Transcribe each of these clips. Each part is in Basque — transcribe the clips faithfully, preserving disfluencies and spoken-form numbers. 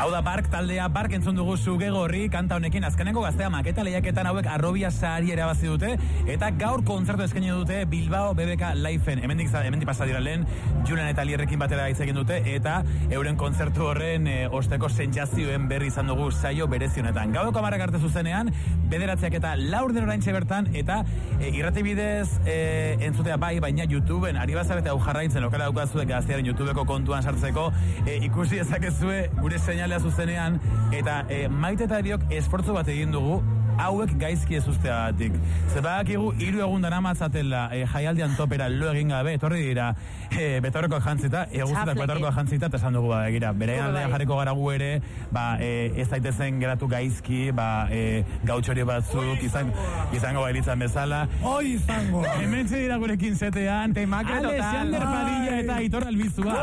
Hau da Bark taldea, Bark entzun dugu Suge Gorri kanta honekin azkeneko gaztea maketa lehiaketan hauek arrobia sari erabazi dute eta gaur kontzertu eskaini dute Bilbao B B K Liveen. Hemendik hemendik pasa dira lehen Julen eta Lierrekin batera hitz egin dute eta euren kontzertu horren e, osteko sentsazioen berri izan dugu saio berezi honetan. Gaueko hamarrak arte zuzenean, bederatziak eta laurden oraintxe bertan eta e, irrati bidez e, entzutea bai, baina YouTubeen ari bazarete hau jarraitzen lokala daukazuek gaztearen YouTubeko kontuan sartzeko e, ikusi ezakezue gure seinalea zuzenean eta e, maite eta biok esfortzu bat egin dugu hauek gaizki ez usteagatik. Zebadakigu hiru egun daramatzatela e, jaialdian topera lo egin gabe etorri dira e, betorreko jantzita, eguzetak betorreko jantzita eta esan dugu ba, egira, berean aldea jarriko gara gu ere, ba, e, ez daitezen geratu gaizki, ba, e, gautxori batzuk izan, izango bailitzan bezala. Hoi izango! Hemen dira gurekin zetean, Alexander Padilla eta Aitor Albizua.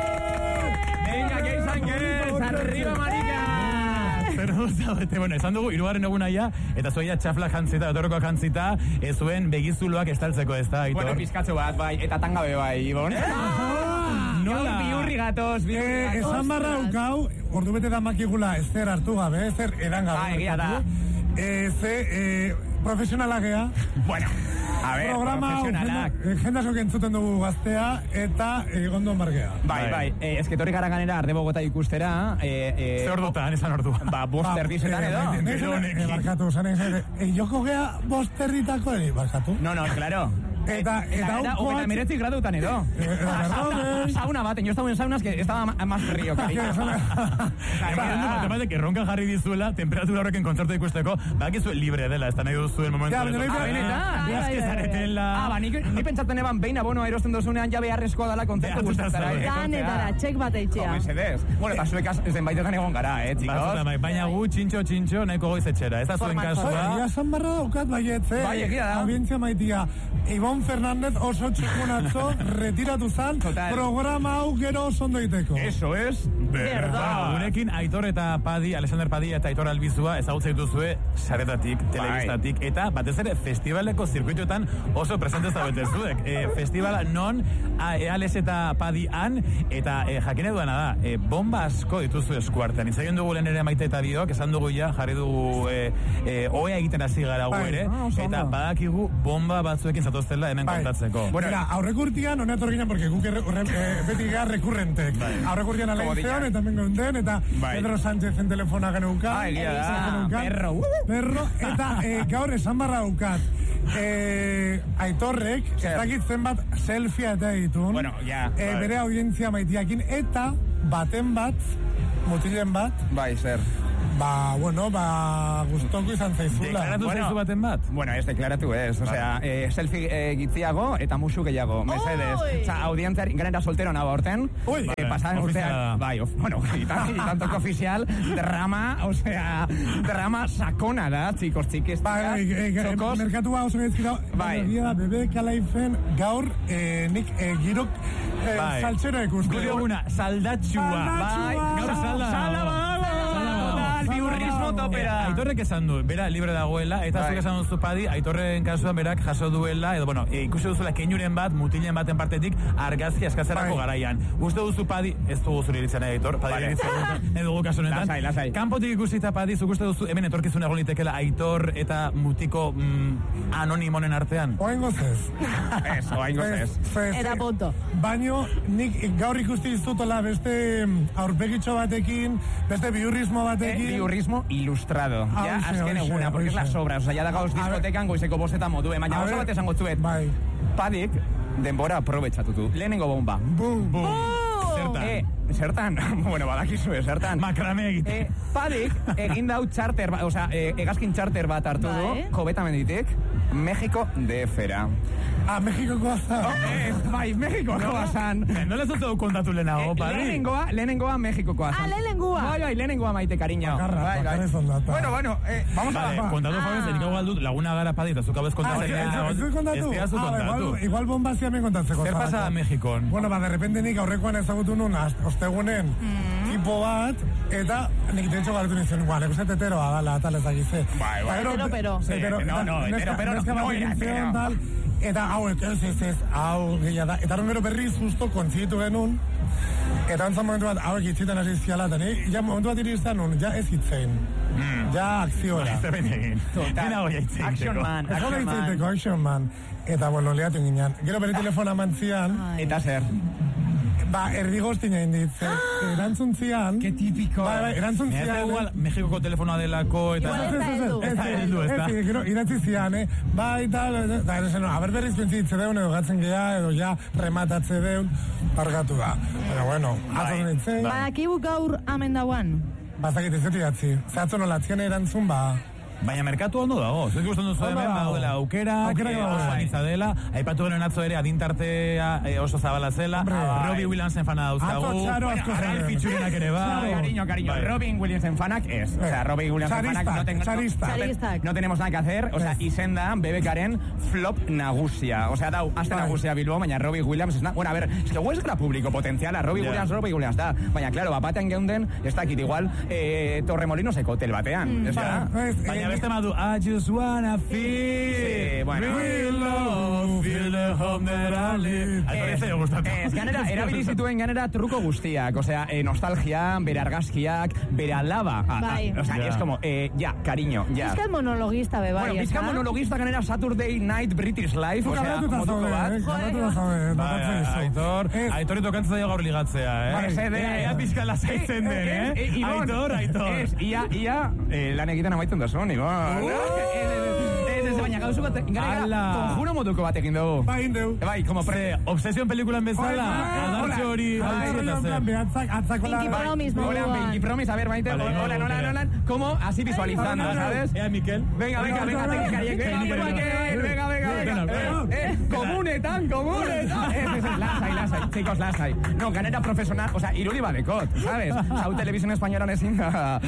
Venga, que izan gez, arriba marika! Pero, zabete, bueno, esan dugu, irugarren eguna ja, eta zoia txafla jantzita, otorroko jantzita, ez zuen begizuloak estaltzeko ez da, Aitor? Bueno, pizkatxo bat, bai, eta tangabe bai, Ibon. Nola? Biurri gatoz, biurri Eh, gatoz. esan barra ukau, ordu bete da makigula ezer hartu gabe, ezer edan gabe. Ah, egia da. Eh, ze, eh, profesionala gea. Bueno, a ver, programa profesionalak. jendazok entzuten dugu gaztea eta egondo margea. Bai, bai, eh, esketorri gara ganera arde Bogota ikustera. Eh, eh, Ze ordutan, esan ordu. Ba, bost erdizetan edo. Barkatu, zan egin, joko gea bost erditako eri, barkatu. No, no, claro. Eta, eta Eta hogeita meretzi gradutan edo. Sauna bat, yo estaba en saunas que estaba más frío, cariño. Eta bat, que ronka jarri dizuela, temperatura horrekin kontzertu ikusteko, bakizu libre dela, ez da nahi duzuen momentu. Ja, baina Ah, benetan. Eske zaretela. Ah, ba, ni, ni pentsatzen eban behin abono erosten dozunean ja beharrezkoa dala kontzertu guztatara. Ganetara, txek bat eitxea. Mesedez. Bueno, eta zuek zenbaitetan egon gara, eh, chicos. Batzutan, bai, baina gu txintxo, txintxo, nahiko goiz etxera. Ez da zuen kasua. Ja, esan barra daukat baiet, eh? Bai, egia da. Audientzia maitia. Ibon Fernández oso txukunatzo retiratu zan, Total. programa hau gero oso ondo iteko. Eso es Bueno, gurekin Aitor eta Padi, Alexander Padilla eta Aitor Albizua ezagutza dituzue saretatik, telebistatik, eta batez ere festivaleko zirkuituetan oso presente zaudete zuek. E, festivala non a, e, Alex eta Padi han, eta e, jakine duana da, e, bomba asko dituzu eskuartean. Itzagion dugu lehen ere maite eta biok, esan dugu ja, jarri dugu e, e, oea egiten hasi gara gu ere, eta badakigu bomba batzuekin zatoztela hemen kontatzeko. Bueno, mira, aurreko urtean, hona etorginan, porque guk erre, urre, eh, beti gara rekurrentek. Aurreko urtean aleizean, eta mengo den, eta Pedro Sánchez en telefona geneuka. Ah, egia da, perro. Perro, eta eh, gaur esan barra daukat. Eh, Aitorrek, ez dakit zenbat selfie eta ditun. Bueno, ja. Eh, bere audientzia maitiakin, eta baten bat, mutilen bat. Bai, zer. Ba, bueno, ba, gustoko izan zaizula. Deklaratu Bueno, zaizu baten bat? Bueno, ez deklaratu ez, osea, eh, selfie eh, gitziago eta musu gehiago, mesedez. Osa, audientziari, ganera soltero nago aurten. Ui, eh, pasaden ofiziala da. urtean, bai, of, bueno, y, tan, y tanto que oficial, drama, osea, drama sakona da, chicos, chikes, Ba, e, e, e, txokos. merkatua oso gaizkira, Bai. egia da, bebe kalaifen gaur, eh, nik eh, girok eh, Bai. saltxera ikusten. Gure eguna, saldatxua. Saldatxua. Bai, gaur salda. Salda badago. Total, biurrismo topera. Aitorrek esan du, bera libre dagoela, eta Bai. zuk esan duzu Padi, Aitorren kasuan berak jaso duela, edo, bueno, e, ikusi duzuela keinuren bat, mutilen baten partetik, argazki askatzerako Bai. garaian. Uste duzu Padi, ez dugu zure iritzen Aitor, Padi Vale. iritzen nahi dugu kasu honetan. Lasai, lasai. Kanpotik ikusita Padi, zuk uste duzu, hemen etorkizun egon litekela Aitor eta mutiko mm, anonimonen artean. Oengo zez. Ez, oaingo ez. Era punto. Baino, nik gaur ikusti iztutola beste mm, aurpegitxo batekin, beste biurrismo Eh, batekin. biurrismo ilustrado. Ah, Ja, hoxe, azken hoxe, eguna, porque es la hoxe. sobra. O sea, ya da gauz diskotekan goizeko bostetan modue. Baina A oso ver, bat esango zuet. Bai. Padik, denbora aprobetxatu du. Lehenengo bomba. Bum. Bum. Zertan. Eh, zertan? Bueno, badakizue, zertan. Makrame egite. Eh, Padik, egin dau charter, ba- o sea, eh, egazkin charter bat hartu du, Bai. kobeta menditik, México D F-era. Ah, Mexikoko azta. Eh, bai, Mexikoko bazan. Nola ez dut kontatu lehenago, Eh, Padi? lehenengoa, lehenengoa Mexikokoa zan. Ah, lehenengoa. Bai, bai, lehenengoa maite, cariño. Bakarra, Bai, bai. bakarra izan data. Bueno, bueno, eh, vamos a Vale, la... kontatu Ah. Fabian, zenik hau galdut, laguna gara Padi, eta zuk abez Ah, kontatu. ez ez dut kontatu? Ez diazu Ah, kontatu. igual, igual bombazia men kontatzeko. Zer zalako. pasa da Mexikon? Bueno, ba, de repente nik aurrekoan ezagutu nun, az- ostegunen, tipo bat, eta nik de hecho galetu nintzen, guan, ekuste teteroa dala, tal ez dakize. Bai, bai. Hetero, pero. Sí, no, no, hetero, pero no, no, era hetero. Tal, eta hau, ez, ez, ez, hau, gila da. Eta gero berriz justo kontzitu genuen, Eta ontzan momentu bat, hauek itzitan hasi ziala, eta ni, ja momentu bat iristen nun, ja ez hitzein. Mm. Ja akzioa. Ez da ben egin. Action man, action man. Action man. Eta, bueno, liatu ginen. Gero bere telefona mantzian. Eta zer? Ba, erdigoztina indit, erantzun zian... Que típico. Ba, ba, erantzun zian... Eta igual, Mexikoko telefonoa delako, eta... Igual ez da edu. Ez da edu, ez da. Ez, gero, iratzi zian, eh? Ba, eta... Da, erosen, no, haber berriz pentsitze deun, edo gatzen geha, edo ja rematatze deun, pargatu da. Baina, bueno, atzon ditzen... Ba, akibu gaur amen dauan. Bazakit ez dut idatzi. Zehatzen olatzen erantzun, ba... Baina merkatu ondo dago, zuek ikusten duzu hemen, daudela aukerak, oso anitza dela, aipatu genuen atzo ere adintartea oso zabala zela, Robbie Williamsen fana dauzkagu, Arrael Fitxurinak ere bai. Cariño, cariño, Robin Williamsen fanak es, o sea, Robin Williamsen fanak no tenemos nada que hacer, o sea, izen da bebekaren flop nagusia, o sea, dau, azte nagusia Bilbao, baina Robbie Williams, es bueno, a ver, es que hues gara publiko potenziala, Robbie Williams, Robbie Williams da, baina, claro, bapatean geunden, ez dakit igual, Torremolinoseko hotel batean, ez da? Baina beste madu, I just wanna feel sí, bueno. real love, feel the home that I live. Ez zailo gustatu. Ez, ganera, erabili zituen ganera truko guztiak, osea, eh, nostalgia, bere argazkiak, bere alaba. Bai. O sea, yeah. Es como, eh, ya, cariño, ya. Bizkan monologista, be, bai, bueno, bizkan monologista ganera Saturday Night British Life, osea, moduko bat. Aitor, Aitor ito kantzat dago gaur ligatzea, eh? Baizede. Ea bizkan lasaitzen den, eh? Aitor, Aitor. Ez, ia, ia, lan egiten amaitzen da zuen, Ibon. Ez, ez, baina gauzu bat, gara, konjuro moduko bat egin dugu. Ba, egin dugu. Bai, como pre... Obsesión pelikulan bezala, aldartxe hori... Pinky Promise, moduan. Pinky Promise, a ver, maite, hola, hola, hola, como así visualizando, ¿sabes? Ea, Miquel. Venga, venga, venga, teknikariek, venga, venga, venga, venga, komunetan, komunetan. Ez, ez, lasai, lasai, chicos, lasai. No, ganera profesional, o sea, irudi badekot, ¿sabes? Hau televisión española ezin da...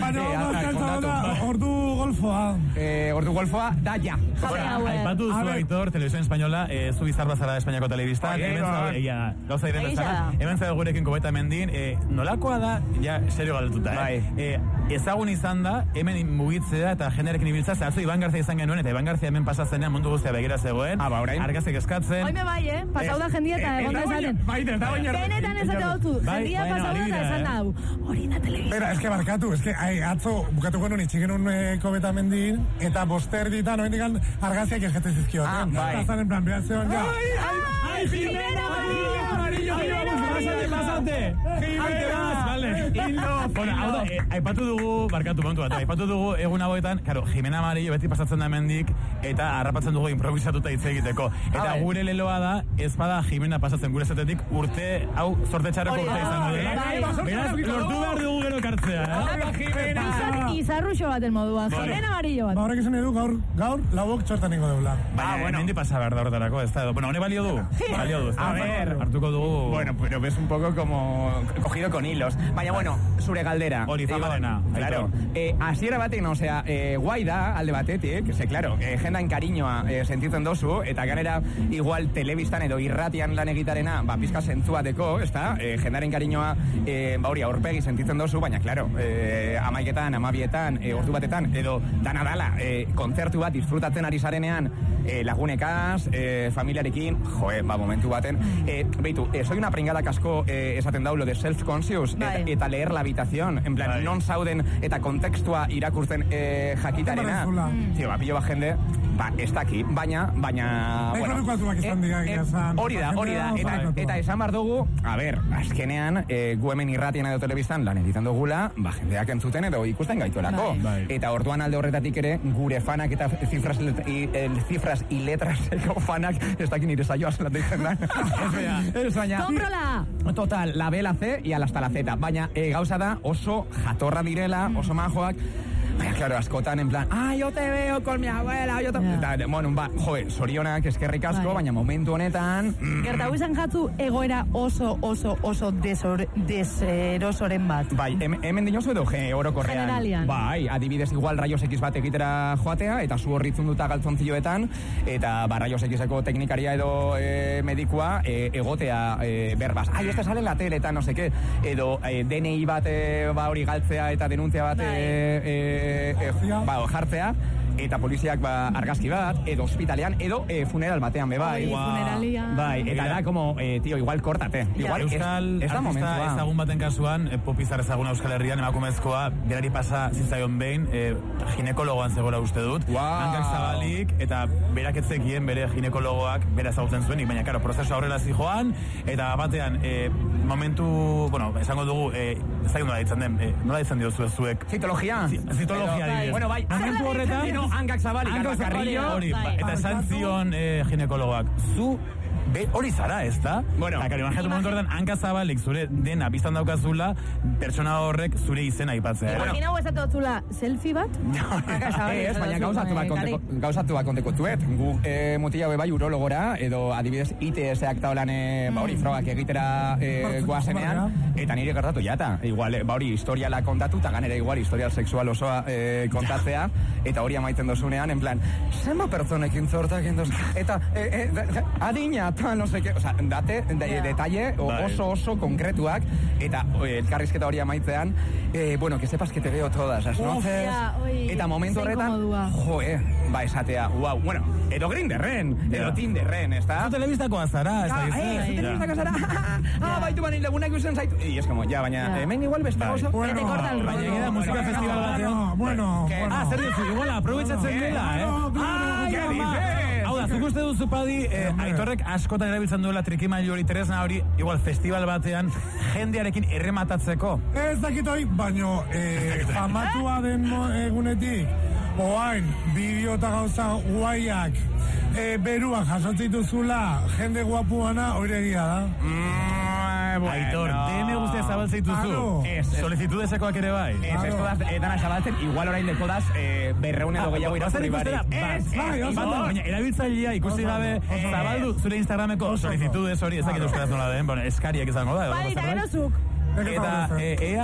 Ordu golfoa. Ordu golfoa, da ja. Aipatu duzu, Aitor, televisión española, zu bizar bazara Espainiako telebistan, gauza diren bezala, hemen zago gurekin kobeta mendin, nolakoa da, ja, serio galdututa, eh? Ezagun izan da, hemen mugitzea eta jendearekin ibiltzea, zehatzu Iban Garzia izan genuen, eta Iban Garzia hemen pasazenean mundu guztia begira zegoen, argazek eskatzen. Oime bai, eh? Pasau da jendia eta egon da esaten. Benetan esate dutu, jendia pasau da eta esan da, hori na telebizta. Pero, eske barkatu, eske, atzo, bukatu genuen itxigenun kobeta mendin, eta boster ditan, oen digan, argaziak eskatzen zizkioten. Ah, bai. Eta zaren plan, behatzeon, ja. Ai, ai, Jimena Amarillo, Jimena Amarillo. Pasate, Jimena, vale. Bueno, hau da, aipatu dugu, barkatu kontu bat, aipatu dugu egun hauetan, karo, Jimena Amarillo beti pasatzen da mendik, eta harrapatzen dugu improvisatuta hitz egiteko. Eta gure leloa da, ez bada Jimena pasatzen gure zetetik, urte, hau, sorte txarreko urte izango dela. Beraz, lortu behar dugu gero kartzea, eh? Izarruxo baten modua, Jimena Amarillo bat. Ba, horrek esan edu, gaur, gaur, lauok txortan ingo deula. Baina, hemendi pasa behar da horretarako, ez da, bueno, hone balio du, balio du, ez da, a ver, hartuko dugu... Bueno, pero ves un poco como cogido con hilos. Baina, bueno, zure galdera. Hori, zamarena. Claro, eh, asiera batekin, o sea, eh, guai da, alde batetik, que se, claro, eh, jendan kariñoa eh, sentitzen dozu, eta ganera, igual, telebistan edo irratian lan egitarena, ba, pizka zentzuateko, ez da, eh, jendaren kariñoa, eh, ba, hori, aurpegi sentitzen dozu, baina, claro, eh, amaiketan, amabietan, eh, ordu batetan, edo dana dala, eh, kontzertu bat disfrutatzen ari zarenean, eh, lagunekaz, eh, familiarekin, joe, ba, momentu baten, eh, beitu, eh, soy una pringada kasko eh, esaten dau lo de self-conscious, eta, eta leer la habitación, en plan, non zauden eta kontekstua irakurtzen eh, jakitarena. Tio, ba, pilo ba jende, ba, ez daki, baina, baina... Hori da, hori da, eta, eta esan bar dugu, a ber, azkenean, eh, gu hemen irratien edo telebistan lan egiten dugula, ba, jendeak entzuten edo ikusten gaituelako. Eta orduan alde horretatik ere, gure fanak eta cifras, y, el, cifras y letras fanak, ez daki nire saioa zelan deitzen da. Ez baina... Komprola! Total, la B, la C y hasta la Z. Baina, e, gauza da, oso jatorra direla, oso majoak. Baina, claro, askotan, en plan, ah, yo te veo con mi abuela, yo te... Yeah. Eta, bueno, ba, joe, sorionak eskerrik asko, bai. Baina momentu honetan... Mm, Gertau izan jatzu, egoera oso, oso, oso desor, deserosoren bat. Bai, em, hemen dinozu edo ge, orokorrean. Generalian. Bai, adibidez igual rayos X bat egitera joatea, eta zu horritzun duta galtzontziloetan, eta ba, rayos X-eko teknikaria edo e, medikua e, egotea e, berbaz. Ai, este sale en la tele, eta no sé qué. Edo e, D N I bat e, ba, hori galtzea eta denuntzia bat... E, e, E, ba, jartzea, eta poliziak ba, argazki bat, edo ospitalean, edo e, funeral batean, be bai. Oi, funeralia. Bai, eta da, como, eh, tío, igual kortate. Igual, Euskal ez, ez da momentua. artista ezagun baten kasuan, e, popizar ezaguna Euskal Herrian, emakumezkoa, berari pasa zitzaion behin, e, ginekologoan zegoela uste dut, wow. hankak zabalik, eta berak etzekien bere ginekologoak bera ezagutzen zuenik, baina, karo, prozesu aurrera zijoan, eta batean, e, momentu, bueno, esango dugu, e, ezagun nola ditzen den, e, nola ditzen dio zuek? Zitologia. Zitologia, adibidez. Bueno, bai, momentu horretan, no, hankak zabalik, hankak Carrillo, hori, bai. eta esan zion e, ginekologoak, zu Be, hori zara, ez da? Bueno, eta, imaginatu momentu horretan, hanka zabalik zure dena biztan daukazula, pertsona horrek zure izena aipatzea. Bueno, imagina huesatu batzula, selfie bat? Ez, baina gauzatu bat konteko, gauzatu bat konteko tuet. Gu e, mutila bai urologora, edo adibidez I T S-ak taulan e, ba hori frogak egitera e, goazenean, eta nire gertatu jata. Igual, ba hori historiala kontatu, eta ganera igual historial sexual osoa e, kontatzea, eta hori amaiten dozunean, en plan, zenba pertsonekin zortak endoz, eta e, e, adina, no sé qué, o sea, date de, yeah. detalle oso oso konkretuak eta elkarrizketa hori amaitzean, eh, bueno, que sepas que te veo todas las noches. Yeah, eta momentu horretan, jo, eh, ba esatea, wow, bueno, edo Grinderren, edo yeah. Tinderren, ez da? Zu telebistakoa zara, ez da? Eh, zu telebistakoa zara, ah, baitu bani lagunak usen zaitu. Y es como, ya, baina, hemen igual beste oso. Bueno, te corta el rollo. Baina, musika festival batean. Bueno, bueno. Ah, zer dizu, igual, aprobetxatzen dela, eh? Ah, ¿qué dices? Hau da, zuk uste duzu, Padi, eh, Aitorrek askotan erabiltzen duela trikimailu hori, tresna hori, igual festival batean, jendearekin errematatzeko. Ez dakit hori, baino, eh, famatua den egunetik, oain, bideo eta gauza guaiak, eh, beruak jasotzituzula, jende guapuana, hori egia da. Mm, bueno. Aitor, dene guztia zabaltzen dituzu. Ez, solicitudesekoak ere bai. Ez, ez kodaz, edana zabaltzen, igual orain dekodaz, eh, berreun edo gehiago irakurri barik. Ez, ez, baina, erabiltzailea ikusi gabe, zabaldu zure Instagrameko solicitudes hori, ez dakit euskaraz nola den, bueno, eskariak izango da. Bali, eta genozuk. Eta, ea...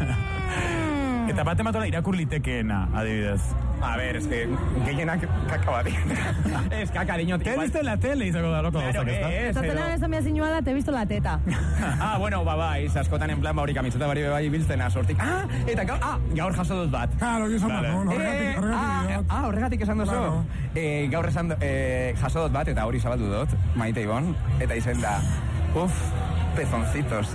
Eta bat ematola irakur litekeena, adibidez. A ver, es que gehienak kaka bat. Ez kaka dinot. Te he visto en la tele, izango da loko gauzak, ez da? Zatenan esan behar zinuala, te he visto la teta. Ah, bueno, ba, bai, askotan en plan, ba, hori kamiseta bari bai biltzena sortik. Ah, eta gaur, ah, gaur jaso dut bat. Claro, yo esan dut, horregatik, horregatik. Ah, horregatik esan duzu. Eh, gaur esan jaso dut bat, eta hori zabaldu dut, Maite Ibon, eta izen da, uff, pezoncitos.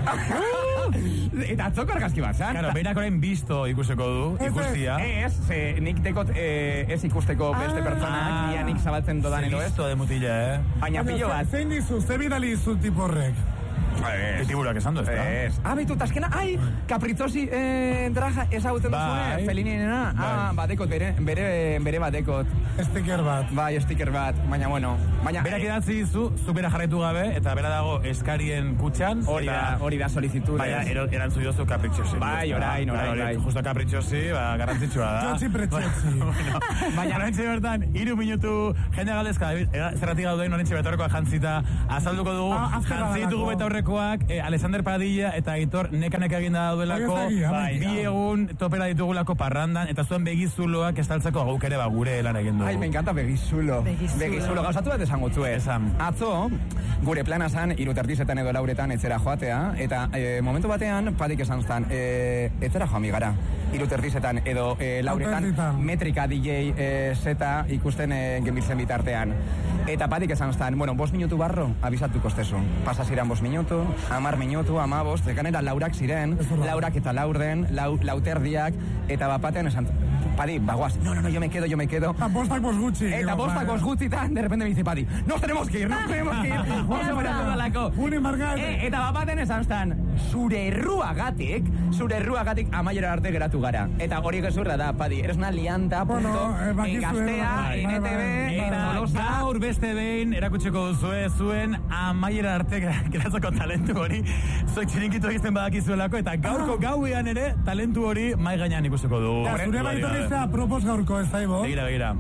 Eta atzoko argazki bat, zan? Claro, berak orain bisto ikuseko du, ikustia. Ez, ze, nik dekot ez ikusteko beste pertsonak, ia nik zabaltzen dodan edo ez. Bisto de mutila, eh? Baina pillo bat. Zein dizu, ze bidali dizu tiporrek? Etiburak esan du, ez da? Ez. Ah, behitu, taskena, ai, kapritzosi draja ezagutzen duzue, Felinina. Ah, badekot, bere, bere, bere badekot. Sticker bat. Bai, sticker bat, baina, bueno. Baina, berak idatzi dizu, zu bera jarraitu gabe, eta bera dago eskarien kutxan. Hori da, hori da solicitudes. Baina, erantzu jozu kapritzosi. Bai, orain, orain, bai. Justo kapritzosi, ba, garantzitsua da. Txotzi pretxotzi. Baina, norentxe bertan, iru minutu, jende galdezka, zerratik gaudei, norentxe betorrekoa jantzita, azalduko dugu, jantzitugu beta horrekoak, eh, Alexander Padilla eta Aitor nekanek eginda daudelako, bai, bi egun topera ditugulako parrandan, eta zuen begizuloak estaltzeko gauk ere ba gure lan egin dugu. Ai, me encanta begizulo. Begizulo. Begizulo. Gauzatu bat esango zu ez. Atzo, gure plana zan, iruterdizetan edo lauretan etzera joatea, eta e, momentu batean, Padik esan zan, e, etzera joami gara. Iruterdizetan edo e, lauretan, metrika D J e, zeta ikusten e, genbiltzen bitartean. Eta Padik esan zan, bueno, bost minutu barro, abizatuko estezu. Pasa ziren bost minutu, amar minutu, amabost, ekanera laurak ziren, laurak eta laurden, lau, lauterdiak, eta bapatean esan, Padi, bagoaz, no, no, no, yo me quedo, yo me quedo. Eta bostak bos gutxi. Eta bostak bos gutxi, eta de repente me dice Padi, nos tenemos que ir, nos tenemos que ir. Oso beratu dalako. Une margat. E, eta bapaten esan zan, zure erruagatik, zure erruagatik amaiera arte geratu gara. Eta hori gezurra da, Padi, eres una lianta, punto, bueno, en Gaztea, en E T V, eta gaur beste behin erakutsiko duzue, zuen amaiera arte geratzeko talentu hori, zuek txirinkitu egiten badakizuelako, eta gaurko gauean ere talentu hori mai gainean ikusiko du. Zure baitorrizea propos gaurko ez daibo. Begira, begira.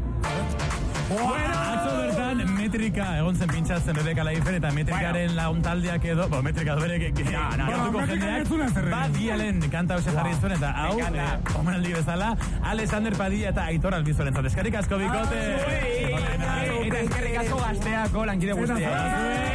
Bueno, atzo bertan metrika egon zen pintxatzen B B K Laifen eta metrikaren launtaldeak edo, bo, metrika dubere gertuko jendeak, bat dialen kanta hoxe jarri zuen, eta hau, omenaldi bezala, Alexander Padilla eta Aitor Albizoren zat. Eskerrik asko bikote! Eta eskerrik asko Gazteako lankide guztia.